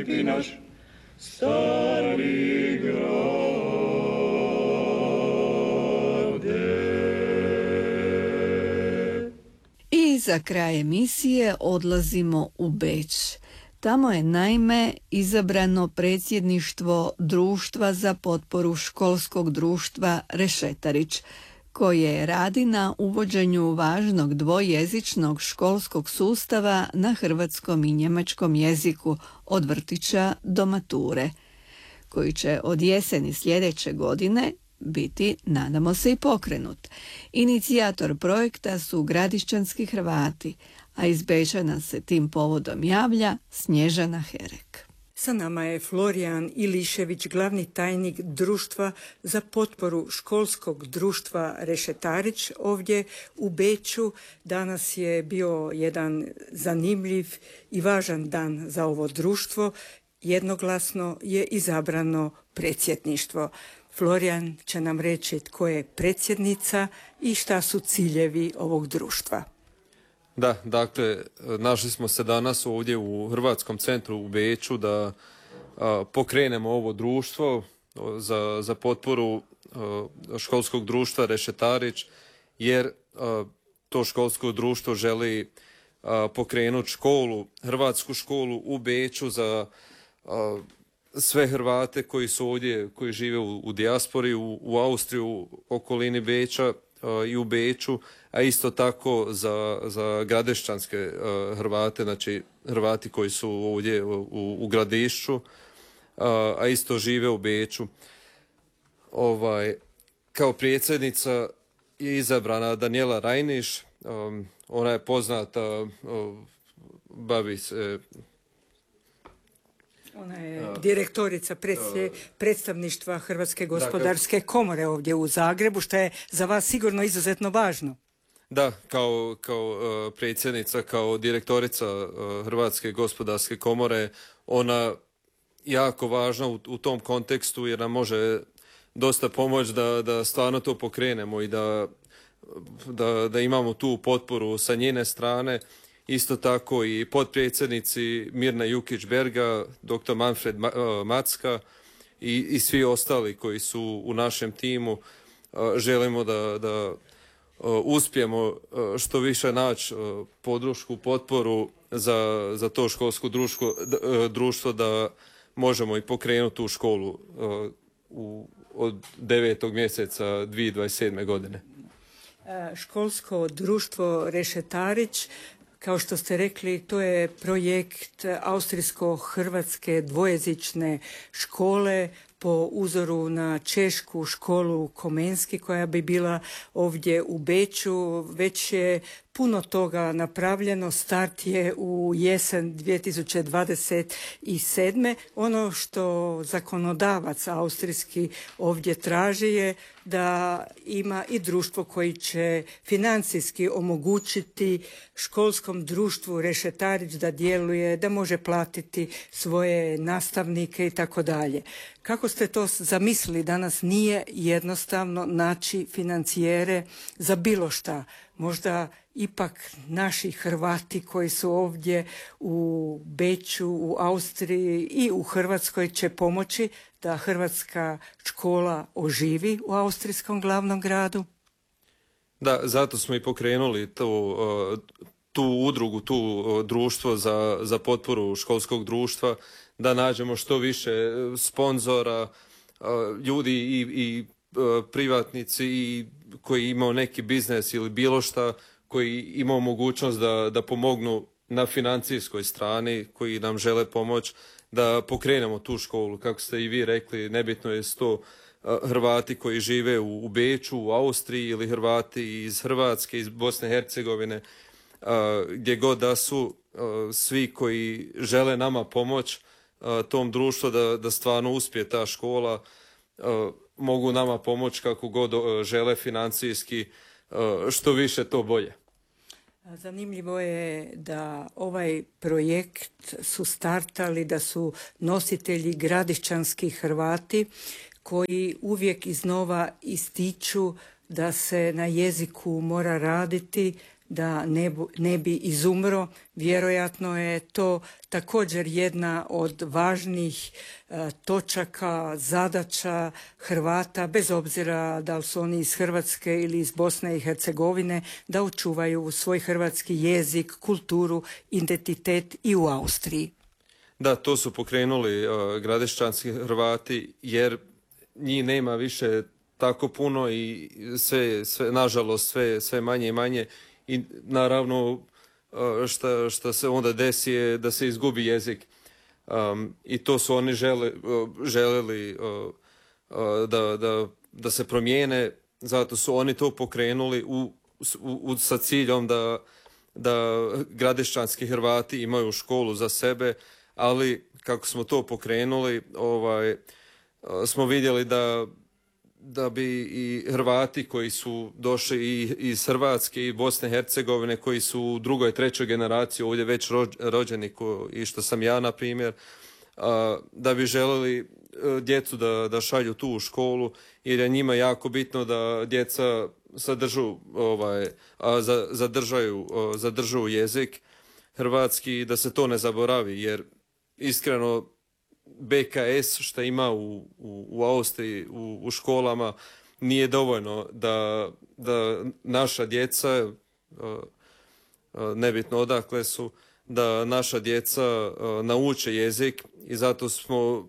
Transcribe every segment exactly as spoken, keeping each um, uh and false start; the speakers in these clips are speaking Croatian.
naš stari grade. I za kraj emisije odlazimo u Beč. Tamo je naime izabrano predsjedništvo Društva za potporu školskog društva Rešetarić, koje radi na uvođenju važnog dvojezičnog školskog sustava na hrvatskom i njemačkom jeziku od vrtića do mature, koji će od jeseni sljedeće godine biti, nadamo se, i pokrenut. Inicijator projekta su gradišćanski Hrvati, a iz Beča nas se tim povodom javlja Snježana Herek. Sa nama je Florijan Ilišević, glavni tajnik Društva za potporu školskog društva Rešetarić ovdje u Beču. Danas je bio jedan zanimljiv i važan dan za ovo društvo. Jednoglasno je izabrano predsjedništvo. Florijan će nam reći tko je predsjednica i šta su ciljevi ovog društva. Da, dakle, našli smo se danas ovdje u Hrvatskom centru u Beču da a, pokrenemo ovo društvo za, za potporu a, školskog društva Rešetarić, jer a, to školsko društvo želi a, pokrenuti školu, hrvatsku školu u Beču za a, sve Hrvate koji su ovdje, koji žive u, u dijaspori, u, u Austriji, u okolini Beča a, i u Beču, a isto tako za, za gradišćanske uh, Hrvate, znači Hrvati koji su ovdje u, u Gradišću, uh, a isto žive u Beču. Ovaj, kao predsjednica je izabrana Danijela Rajniš, um, ona je poznata, uh, bavi se... Ona je direktorica predstavništva Hrvatske gospodarske komore ovdje u Zagrebu, što je za vas sigurno izuzetno važno. Da, kao, kao uh, predsjednica, kao direktorica uh, Hrvatske gospodarske komore, ona jako važna u, u tom kontekstu jer nam može dosta pomoći da, da stvarno to pokrenemo i da, da, da imamo tu potporu sa njene strane. Isto tako i potpredsjednici Mirna Jukić-Berga, doktor Manfred Macka i, i svi ostali koji su u našem timu. Uh, želimo da, da Uh, uspijemo uh, što više naći uh, podršku, potporu za, za to školsko društvo, d, uh, društvo da možemo i pokrenuti tu školu uh, u, od devetog mjeseca dvije tisuće dvadeset sedme. godine. Uh, školsko društvo Rešetarić, kao što ste rekli, to je projekt austrijsko-hrvatske dvojezične škole po uzoru na češku školu Komenski koja bi bila ovdje u Beču. Već je puno toga napravljeno, start je u jesen dvije tisuće dvadeset sedme. Ono što zakonodavac austrijski ovdje traži je da ima i društvo koji će financijski omogućiti školskom društvu Rešetarić da djeluje, da može platiti svoje nastavnike i tako dalje. Kako ste to zamislili? Danas nije jednostavno naći financijere za bilo šta. Možda ipak naši Hrvati koji su ovdje u Beču, u Austriji i u Hrvatskoj će pomoći da hrvatska škola oživi u austrijskom glavnom gradu? Da, zato smo i pokrenuli to, tu udrugu, tu društvo za, za potporu školskog društva, da nađemo što više sponzora, ljudi i, i privatnici i koji imaju neki biznes ili bilo šta, koji imaju mogućnost da, da pomognu na financijskoj strani, koji nam žele pomoći da pokrenemo tu školu. Kako ste i vi rekli, nebitno je sto Hrvati koji žive u, u Beču, u Austriji ili Hrvati iz Hrvatske, iz Bosne i Hercegovine, gdje god da su, svi koji žele nama pomoći tom društvu da, da stvarno uspije ta škola, mogu nama pomoći kako god žele financijski, što više to bolje. Zanimljivo je da ovaj projekt su startali, da su nositelji gradišćanski Hrvati koji uvijek iznova ističu da se na jeziku mora raditi, da ne, bu, ne bi izumro. Vjerojatno je to također jedna od važnih e, točaka, zadaća Hrvata, bez obzira da li su oni iz Hrvatske ili iz Bosne i Hercegovine, da očuvaju svoj hrvatski jezik, kulturu, identitet i u Austriji. Da, to su pokrenuli uh, gradišćanski Hrvati, jer njih nema više tako puno i sve, sve nažalost, sve, sve manje i manje. I naravno, uh, šta, šta se onda desi je da se izgubi jezik. Um, I to su oni žele, uh, željeli uh, uh, da, da, da se promijene, zato su oni to pokrenuli u, u, u, sa ciljom da, da gradišćanski Hrvati imaju školu za sebe, ali kako smo to pokrenuli, ovaj, smo vidjeli da, da bi i Hrvati koji su došli i iz Hrvatske i Bosne i Hercegovine, koji su u drugoj, trećoj generaciji ovdje već rođeni, ko, i što sam ja, na primjer, da bi željeli djecu da, da šalju tu u školu, jer je njima jako bitno da djeca sadržu, ovaj, zadržaju, zadržaju jezik hrvatski i da se to ne zaboravi, jer iskreno be ka es što ima u, u, u Austriji u, u školama nije dovoljno da, da naša djeca, nebitno odakle su, da naša djeca nauče jezik i zato smo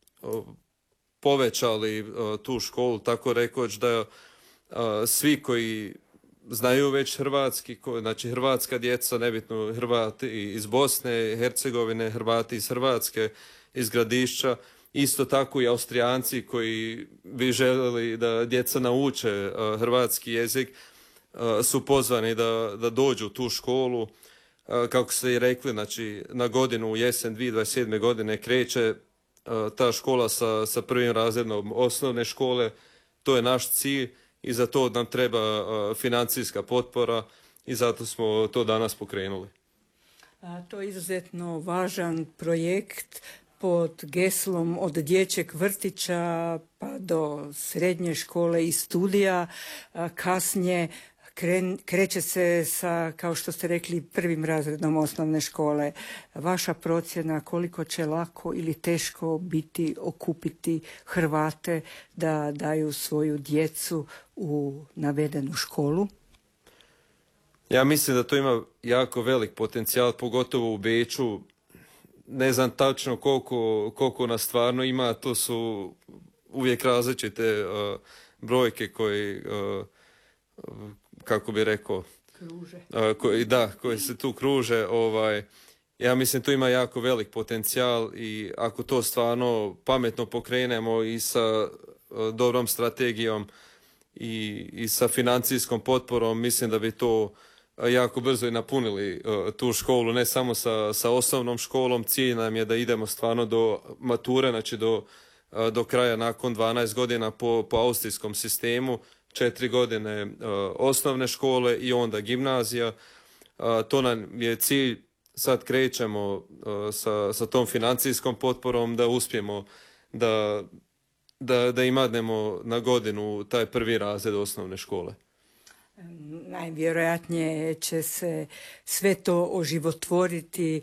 povećali tu školu, tako rekoć da svi koji znaju već hrvatski, znači hrvatska djeca, nebitno Hrvati iz Bosne, Hercegovine, Hrvati iz Hrvatske, iz Gradišća, isto tako i Austrijanci koji bi željeli da djeca nauče uh, hrvatski jezik, uh, su pozvani da, da dođu u tu školu. Uh, kako ste i rekli, znači na godinu u jesen dvije tisuće dvadeset sedme. godine kreće uh, ta škola sa, sa prvim razredom osnovne škole. To je naš cilj i za to nam treba uh, financijska potpora i zato smo to danas pokrenuli. A, to je izuzetno važan projekt pod geslom od dječjeg vrtića pa do srednje škole i studija. A, kasnije kren, kreće se sa, kao što ste rekli, prvim razredom osnovne škole. Vaša procjena koliko će lako ili teško biti okupiti Hrvate da daju svoju djecu u navedenu školu? Ja mislim da to ima jako velik potencijal, pogotovo u Beču. Ne znam tačno koliko, koliko nas stvarno ima, to su uvijek različite uh, brojke koji, uh, kako bi rekao, kruže. Uh, koji, da, koji se tu kruže. Ovaj, ja mislim tu ima jako velik potencijal i ako to stvarno pametno pokrenemo i sa uh, dobrom strategijom i, i sa financijskom potporom, mislim da bi to jako brzo i napunili uh, tu školu, ne samo sa, sa osnovnom školom. Cilj nam je da idemo stvarno do mature, znači do, uh, do kraja nakon dvanaest godina po, po austrijskom sistemu, četiri godine uh, osnovne škole i onda gimnazija. Uh, to nam je cilj, sad krećemo uh, sa, sa tom financijskom potporom da uspijemo da, da, da imadnemo na godinu taj prvi razred osnovne škole. Najvjerojatnije će se sve to oživotvoriti.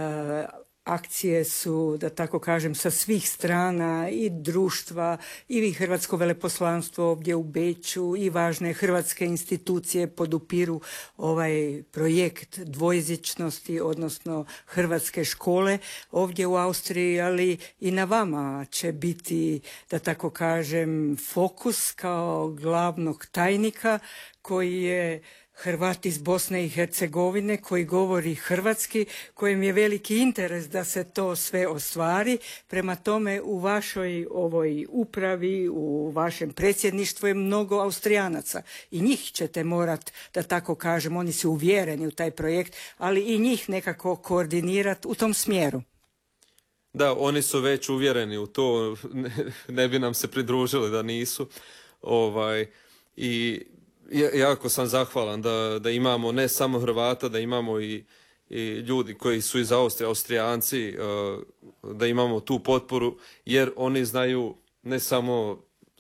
Akcije su, da tako kažem, sa svih strana i društva i Hrvatsko veleposlanstvo ovdje u Beču i važne hrvatske institucije podupiru ovaj projekt dvojezičnosti, odnosno hrvatske škole ovdje u Austriji, ali i na vama će biti, da tako kažem, fokus kao glavnog tajnika koji je Hrvat iz Bosne i Hercegovine, koji govori hrvatski, kojem je veliki interes da se to sve ostvari. Prema tome, u vašoj ovoj upravi, u vašem predsjedništvu je mnogo Austrijanaca i njih ćete morat, da tako kažem, oni su uvjereni u taj projekt, ali i njih nekako koordinirati u tom smjeru. Da, oni su već uvjereni u to, ne, ne bi nam se pridružili da nisu. Ovaj, i jako sam zahvalan da, da imamo ne samo Hrvata, da imamo i, i ljudi koji su iz Austrije, Austrijanci, da imamo tu potporu, jer oni znaju ne samo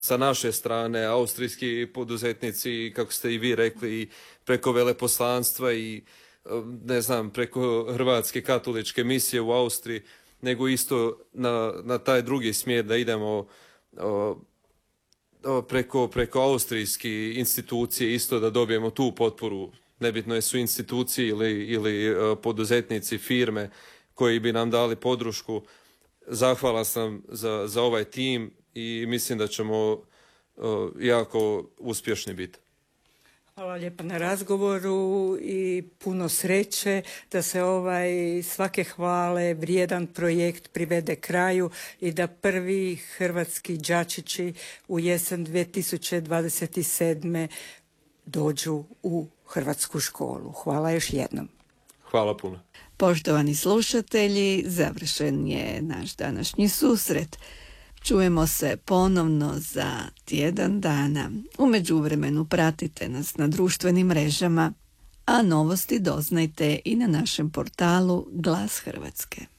sa naše strane, austrijski poduzetnici, kako ste i vi rekli, preko veleposlanstva i ne znam, preko Hrvatske katoličke misije u Austriji, nego isto na, na taj drugi smjer da idemo o, o, preko, preko austrijske institucije, isto da dobijemo tu potporu. Nebitno je su institucije ili, ili o, poduzetnici, firme koji bi nam dali podršku. Zahvalan sam za, za ovaj tim i mislim da ćemo o, jako uspješni biti. Hvala lijepa na razgovoru i puno sreće da se ovaj svake hvale vrijedan projekt privede kraju i da prvi hrvatski đačići u jesen dvije tisuće dvadeset sedme dođu u hrvatsku školu. Hvala još jednom. Hvala puno. Poštovani slušatelji, završen je naš današnji susret. Čujemo se ponovno za tjedan dana. U međuvremenu pratite nas na društvenim mrežama, a novosti doznajte i na našem portalu Glas Hrvatske.